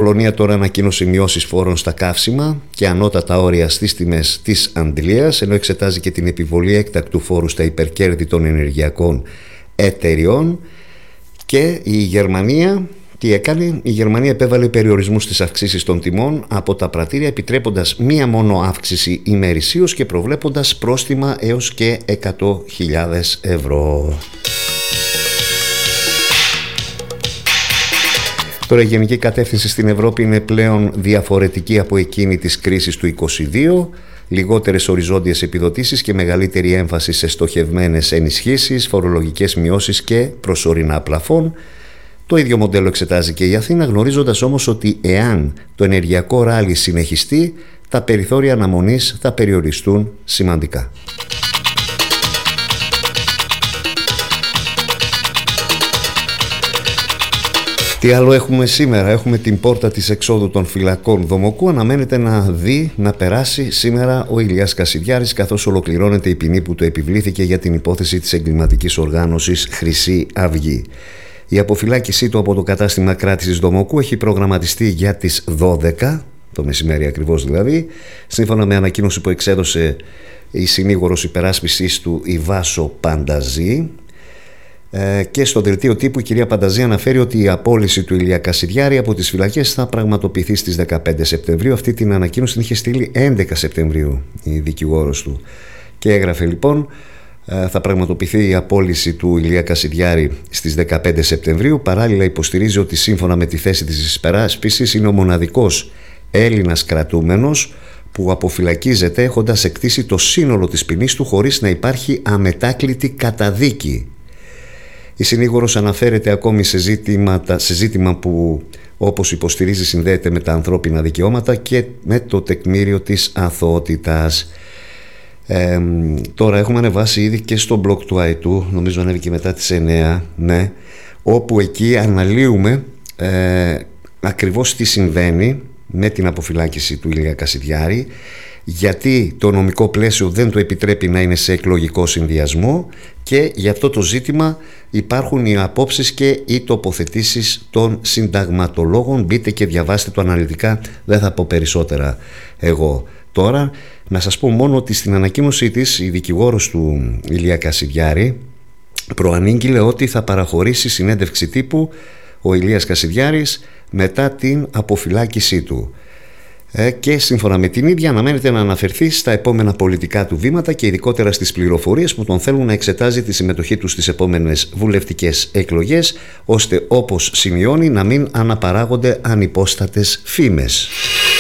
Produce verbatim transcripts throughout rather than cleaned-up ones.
Πολωνία τώρα ανακοίνωσε μειώσεις φόρων στα καύσιμα και ανώτατα όρια στις τιμές της αντλίας, ενώ εξετάζει και την επιβολή έκτακτου φόρου στα υπερκέρδη των ενεργειακών εταιριών. Και η Γερμανία, τι έκανε? Η Γερμανία επέβαλε περιορισμούς στις αυξήσεις των τιμών από τα πρατήρια, επιτρέποντας μία μόνο αύξηση ημερησίως και προβλέποντας πρόστιμα έως και εκατό χιλιάδες ευρώ. Τώρα η γενική κατεύθυνση στην Ευρώπη είναι πλέον διαφορετική από εκείνη της κρίσης του είκοσι δύο. Λιγότερες οριζόντιες επιδοτήσεις και μεγαλύτερη έμφαση σε στοχευμένες ενισχύσεις, φορολογικές μειώσεις και προσωρινά πλαφόν. Το ίδιο μοντέλο εξετάζει και η Αθήνα, γνωρίζοντας όμως ότι εάν το ενεργειακό ράλι συνεχιστεί, τα περιθώρια αναμονής θα περιοριστούν σημαντικά. Τι άλλο έχουμε σήμερα? Έχουμε την πόρτα της εξόδου των φυλακών Δομοκού. Αναμένεται να δει, να περάσει σήμερα ο Ηλιάς Κασιδιάρης, καθώς ολοκληρώνεται η ποινή που του επιβλήθηκε για την υπόθεση της εγκληματικής οργάνωσης Χρυσή Αυγή. Η αποφυλάκησή του από το κατάστημα κράτησης Δομοκού έχει προγραμματιστεί για τις δώδεκα, το μεσημέρι ακριβώς δηλαδή, σύμφωνα με ανακοίνωση που εξέδωσε η συνήγορος υπεράσπισης του η Βάσο Πανταζή. Και στο δελτίο τύπου η κυρία Πανταζή αναφέρει ότι η απόλυση του Ηλία Κασιδιάρη από τις φυλακές θα πραγματοποιηθεί στις δεκαπέντε Σεπτεμβρίου. Αυτή την ανακοίνωση την είχε στείλει έντεκα Σεπτεμβρίου η δικηγόρος του και έγραφε λοιπόν: θα πραγματοποιηθεί η απόλυση του Ηλία Κασιδιάρη στις δεκαπέντε Σεπτεμβρίου. Παράλληλα υποστηρίζει ότι σύμφωνα με τη θέση της υπεράσπισης είναι ο μοναδικός Έλληνας κρατούμενος που αποφυλακίζεται έχοντας εκτίσει το σύνολο της ποινής του χωρίς να υπάρχει αμετάκλητη καταδίκη. Η συνήγορος αναφέρεται ακόμη σε, ζήτηματα, σε ζήτημα που, όπως υποστηρίζει, συνδέεται με τα ανθρώπινα δικαιώματα και με το τεκμήριο της αθωότητας. Ε, τώρα έχουμε ανεβάσει ήδη και στο blog του ΑΕΤΟΥ, νομίζω ανέβηκε μετά τις εννέα, ναι, όπου εκεί αναλύουμε ε, ακριβώς τι συμβαίνει με την αποφυλάκηση του Ηλία Κασιδιάρη, γιατί το νομικό πλαίσιο δεν το επιτρέπει να είναι σε εκλογικό συνδυασμό, και για αυτό το ζήτημα υπάρχουν οι απόψεις και οι τοποθετήσεις των συνταγματολόγων. Μπείτε και διαβάστε το αναλυτικά, δεν θα πω περισσότερα εγώ τώρα. Να σας πω μόνο ότι στην ανακοίνωσή της η δικηγόρος του Ηλία Κασιδιάρη προανήγγειλε ότι θα παραχωρήσει συνέντευξη τύπου ο Ηλίας Κασιδιάρης μετά την αποφυλάκησή του. Και σύμφωνα με την ίδια αναμένεται να αναφερθεί στα επόμενα πολιτικά του βήματα και ειδικότερα στις πληροφορίες που τον θέλουν να εξετάζει τη συμμετοχή του στις επόμενες βουλευτικές εκλογές, ώστε, όπως σημειώνει, να μην αναπαράγονται ανυπόστατες φήμες.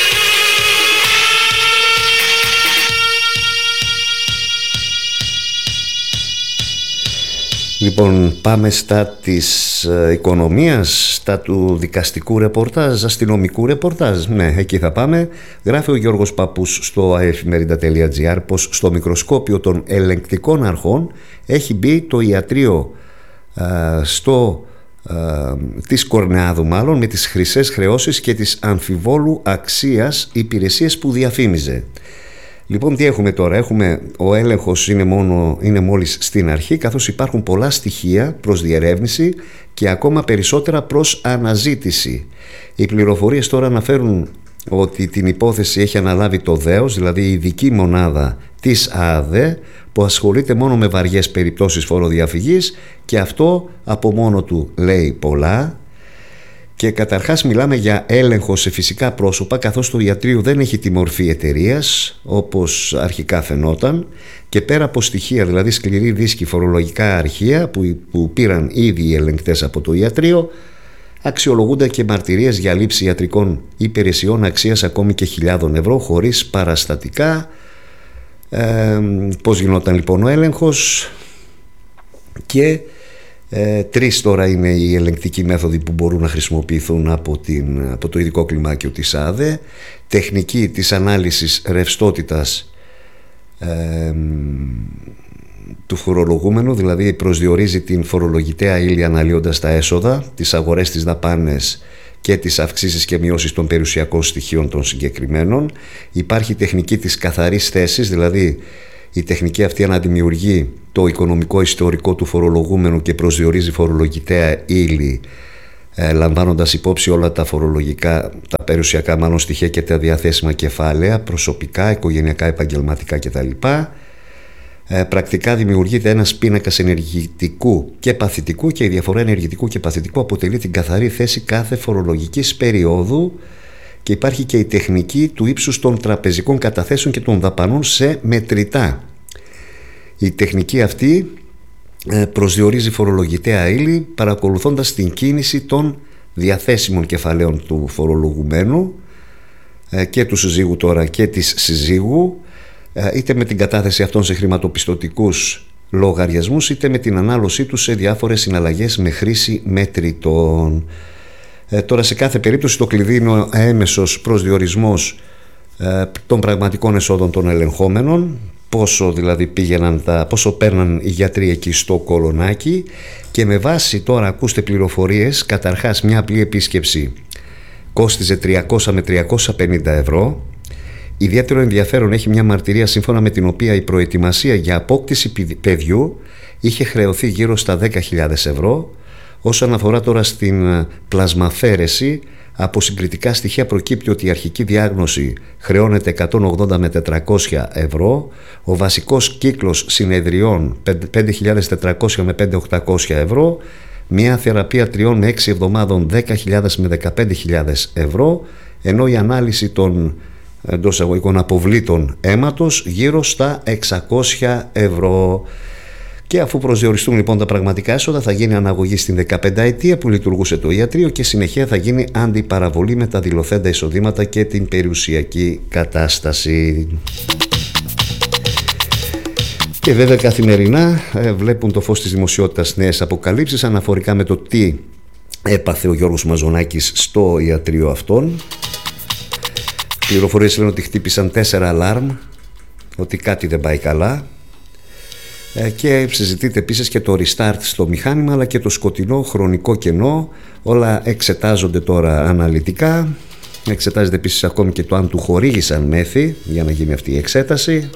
Λοιπόν, πάμε στα της ε, οικονομίας, στα του δικαστικού ρεπορτάζ, αστυνομικού ρεπορτάζ. Ναι, εκεί θα πάμε. Γράφει ο Γιώργος Παππούς στο αεφημερίδα τελεία τζι άρ πως στο μικροσκόπιο των ελεγκτικών αρχών έχει μπει το ιατρείο ε, στο, ε, της Κορνεάδου μάλλον, με τις χρυσές χρεώσεις και τις αμφιβόλου αξίας υπηρεσίες που διαφήμιζε. Λοιπόν, τι έχουμε τώρα? Έχουμε, ο έλεγχος είναι, μόνο, είναι μόλις στην αρχή, καθώς υπάρχουν πολλά στοιχεία προς διερεύνηση και ακόμα περισσότερα προς αναζήτηση. Οι πληροφορίες τώρα αναφέρουν ότι την υπόθεση έχει αναλάβει το ΔΕΟΣ, δηλαδή η ειδική μονάδα της ΑΑΔΕ, που ασχολείται μόνο με βαριές περιπτώσεις φοροδιαφυγής, και αυτό από μόνο του λέει πολλά. Και καταρχάς μιλάμε για έλεγχο σε φυσικά πρόσωπα, καθώς το ιατρείο δεν έχει τη μορφή εταιρείας όπως αρχικά φαινόταν, και πέρα από στοιχεία, δηλαδή σκληρή δίσκη, φορολογικά αρχεία που, που πήραν ήδη οι ελεγκτές από το ιατρείο, αξιολογούνται και μαρτυρίες για λήψη ιατρικών υπηρεσιών αξίας ακόμη και χιλιάδων ευρώ χωρίς παραστατικά. Ε, πώς γινόταν λοιπόν ο έλεγχος? Και Ε, τρεις τώρα είναι οι ελεγκτικοί μέθοδοι που μπορούν να χρησιμοποιηθούν από, την, από το ειδικό κλιμάκιο της ΑΔΕ. Τεχνική της ανάλυσης ρευστότητας ε, του φορολογούμενου, δηλαδή προσδιορίζει την φορολογητέα ύλη αναλύοντας τα έσοδα, τις αγορές, τις δαπάνες και τις αυξήσεις και μειώσεις των περιουσιακών στοιχείων των συγκεκριμένων. Υπάρχει τεχνική της καθαρής θέσης, δηλαδή η τεχνική αυτή αναδημιουργεί το οικονομικό ιστορικό του φορολογούμενου και προσδιορίζει φορολογητέα ύλη ε, λαμβάνοντας υπόψη όλα τα φορολογικά, τα περιουσιακά μάλλον στοιχεία και τα διαθέσιμα κεφάλαια, προσωπικά, οικογενειακά, επαγγελματικά κτλ. Ε, πρακτικά δημιουργείται ένας πίνακας ενεργητικού και παθητικού και η διαφορά ενεργητικού και παθητικού αποτελεί την καθαρή θέση κάθε φορολογικής περίοδου και υπάρχει και η τεχνική του ύψους των τραπεζικών καταθέσεων και των δαπανών σε μετρητά. Η τεχνική αυτή ε, προσδιορίζει φορολογητέα ύλη παρακολουθώντας την κίνηση των διαθέσιμων κεφαλαίων του φορολογουμένου ε, και του συζύγου τώρα και της συζύγου, είτε με την κατάθεση αυτών σε χρηματοπιστωτικούς λογαριασμούς είτε με την ανάλωσή τους σε διάφορες συναλλαγές με χρήση μετρητών. Ε, τώρα σε κάθε περίπτωση το κλειδί είναι ο έμεσος προσδιορισμός ε, των πραγματικών εσόδων των ελεγχόμενων, πόσο δηλαδή πήγαιναν τα, πόσο παίρναν οι γιατροί εκεί στο κολονάκι, και με βάση, τώρα ακούστε πληροφορίες, καταρχάς μια απλή επίσκεψη κόστιζε τριακόσια με τριακόσια πενήντα ευρώ. Ιδιαίτερο ενδιαφέρον έχει μια μαρτυρία σύμφωνα με την οποία η προετοιμασία για απόκτηση παιδιού είχε χρεωθεί γύρω στα δέκα χιλιάδες ευρώ. Όσον αφορά τώρα στην πλασμαφέρεση, από συγκριτικά στοιχεία προκύπτει ότι η αρχική διάγνωση χρεώνεται εκατόν ογδόντα με τετρακόσια ευρώ, ο βασικός κύκλος συνεδριών πέντε χιλιάδες τετρακόσια με πέντε χιλιάδες οκτακόσια ευρώ, μια θεραπεία τριών με έξι εβδομάδων δέκα χιλιάδες με δεκαπέντε χιλιάδες ευρώ, ενώ η ανάλυση των εντός αγωγικών αποβλήτων αίματος γύρω στα εξακόσια ευρώ. Και αφού προσδιοριστούν λοιπόν τα πραγματικά έσοδα, θα γίνει αναγωγή στην δεκαπενταετία που λειτουργούσε το ιατρείο και συνεχεία θα γίνει αντιπαραβολή με τα δηλωθέντα εισοδήματα και την περιουσιακή κατάσταση. Και βέβαια καθημερινά ε, βλέπουν το φως της δημοσιότητας νέες αποκαλύψεις αναφορικά με το τι έπαθε ο Γιώργος Μαζονάκης στο ιατρείο αυτόν. Πληροφορίες λένε ότι χτύπησαν τέσσερα αλάρμ, ότι κάτι δεν πάει καλά, ε, και συζητείται επίσης και το restart στο μηχάνημα αλλά και το σκοτεινό χρονικό κενό. Όλα εξετάζονται τώρα αναλυτικά. Εξετάζεται επίσης ακόμη και το αν του χορήγησαν μέθη για να γίνει αυτή η εξέταση.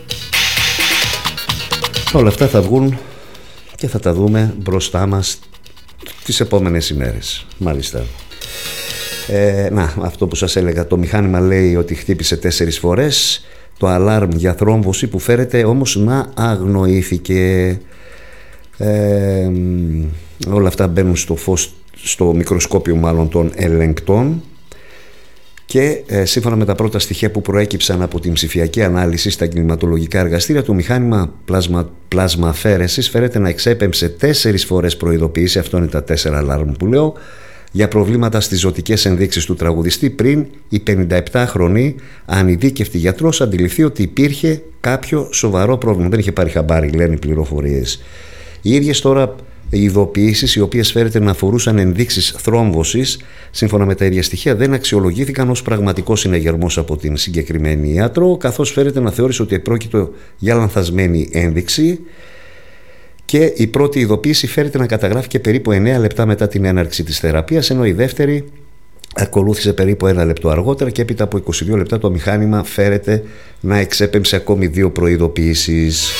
Όλα αυτά θα βγουν και θα τα δούμε μπροστά μας τις επόμενες ημέρες. Μάλιστα. Ε, να, αυτό που σας έλεγα, το μηχάνημα λέει ότι χτύπησε τέσσερις φορές, το αλάρμ για θρόμβωση που φέρεται όμως να αγνοήθηκε. Ε, όλα αυτά μπαίνουν στο φως, στο μικροσκόπιο μάλλον των ελεγκτών, και ε, σύμφωνα με τα πρώτα στοιχεία που προέκυψαν από την ψηφιακή ανάλυση στα κινηματολογικά εργαστήρια, το μηχάνημα πλάσμα, πλασμαφέρεσης φέρεται να εξέπεμψε τέσσερις φορές προειδοποίηση, αυτό είναι τα τέσσερα αλάρμ που λέω, για προβλήματα στις ζωτικές ενδείξεις του τραγουδιστή, πριν η πενηνταεπτάχρονη ανειδίκευτη γιατρός αντιληφθεί ότι υπήρχε κάποιο σοβαρό πρόβλημα. Δεν είχε πάρει χαμπάρι, λένε οι πληροφορίες. Οι ίδιες τώρα οι ειδοποιήσεις, οι οποίες φέρεται να αφορούσαν ενδείξεις θρόμβωσης, σύμφωνα με τα ίδια στοιχεία, δεν αξιολογήθηκαν ως πραγματικό συναγερμός από την συγκεκριμένη ιατρό, καθώς φέρεται να θεώρησε ότι επρόκειτο για λανθασμένη ένδειξη. Και η πρώτη ειδοποίηση φέρεται να καταγράφηκε περίπου εννέα λεπτά μετά την έναρξη της θεραπείας, ενώ η δεύτερη ακολούθησε περίπου ένα λεπτό αργότερα, και έπειτα από είκοσι δύο λεπτά το μηχάνημα φέρεται να εξέπεμψε ακόμη δύο προειδοποιήσεις.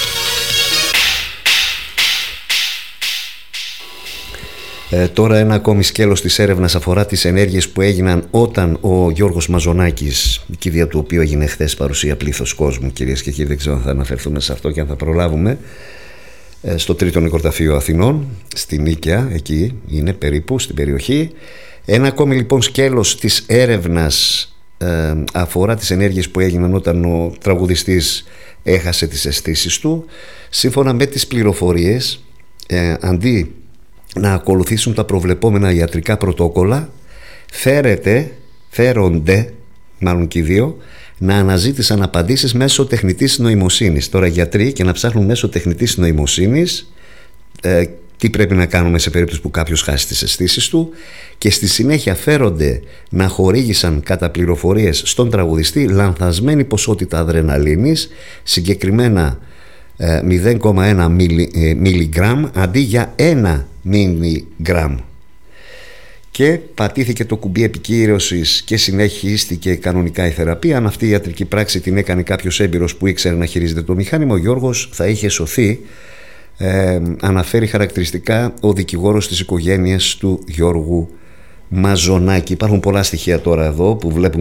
Ε, τώρα ένα ακόμη σκέλος της έρευνας αφορά τις ενέργειες που έγιναν όταν ο Γιώργος Μαζονάκης, η κηδεία του οποίου έγινε χθες, παρουσία πλήθος κόσμου, κυρίες και κύριοι, δεν ξέρω αν θα αναφερθούμε σε αυτό και αν θα προλάβουμε, στο τρίτο νοικοταφείο Αθηνών, στην Νίκαια, εκεί είναι περίπου στην περιοχή. Ένα ακόμη λοιπόν σκέλος της έρευνας ε, αφορά τις ενέργειες που έγιναν όταν ο τραγουδιστής έχασε τις αισθήσεις του. Σύμφωνα με τις πληροφορίες, ε, αντί να ακολουθήσουν τα προβλεπόμενα ιατρικά πρωτόκολλα, φέρεται, φέρονται μάλλον και οι δύο, να αναζήτησαν απαντήσεις μέσω τεχνητής νοημοσύνης. Τώρα γιατροί και να ψάχνουν μέσω τεχνητής νοημοσύνης ε, τι πρέπει να κάνουμε σε περίπτωση που κάποιος χάσει τις αισθήσεις του, και στη συνέχεια φέρονται να χορήγησαν κατά πληροφορίες στον τραγουδιστή λανθασμένη ποσότητα αδρεναλίνης, συγκεκριμένα ε, μηδέν κόμμα ένα μιλιγκράμμ αντί για ένα μιλιγκράμμ. Και πατήθηκε το κουμπί επικύρωσης και συνεχίστηκε κανονικά η θεραπεία. Αν αυτή η ιατρική πράξη την έκανε κάποιος έμπειρος που ήξερε να χειρίζεται το μηχάνημα, ο Γιώργος θα είχε σωθεί, ε, αναφέρει χαρακτηριστικά ο δικηγόρος της οικογένειας του Γιώργου Μαζονάκη. Υπάρχουν πολλά στοιχεία τώρα εδώ που βλέπουν